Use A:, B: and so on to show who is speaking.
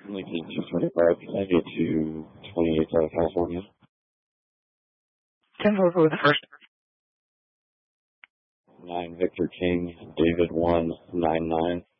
A: Lincoln 225, can I get to 28th out of California?
B: 10 for the first.
A: 9 Victor King, David 199.